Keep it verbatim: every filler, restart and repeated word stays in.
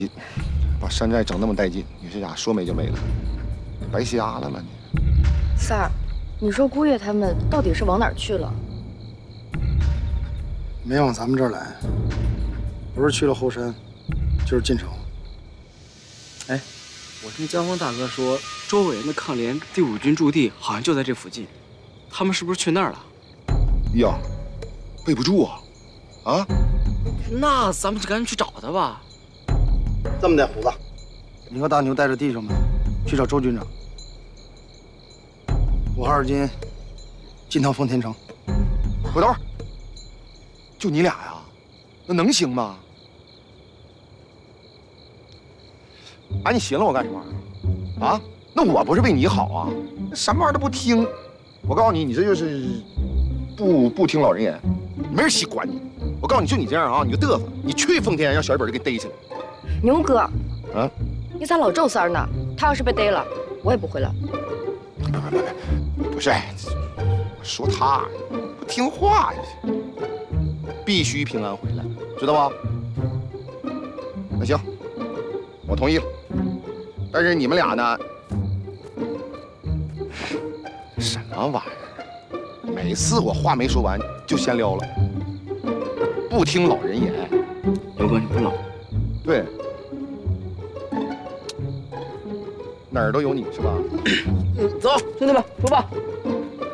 把山寨整那么带劲，你这家说没就没了，白瞎了吗你？ 三儿，你说姑爷他们到底是往哪儿去了？ 没往咱们这儿来，不是去了后山，就是进城。 哎，我听江峰大哥说，周伟人的抗联第五军驻地好像就在这附近，他们是不是去那儿了？ 呀，备不住啊！啊？ 那咱们就赶紧去找他吧。 这么的，虎子，你和大牛带着弟兄们去找周军长。我和二金进趟丰田城。 回头，就你俩呀？那能行吗？哎，你寻了我干什么？啊？那我不是为你好啊？什么玩意儿都不听，我告诉你，你这就是不不听老人言，没人喜欢你。我告诉你，就你这样啊，你就嘚瑟，你去丰田让小日本就给逮起来。 牛哥， 啊？ 你咋老咒三儿呢？他要是被逮了，我也不回来。 别别别别，不是，我说他不听话呀，必须平安回来，知道吧？那行，我同意了。但是你们俩呢？什么玩意儿？每次我话没说完就先撩了，不听老人言。 刘哥，你不老。 对，哪儿都有你是吧？ 走，兄弟们，出发。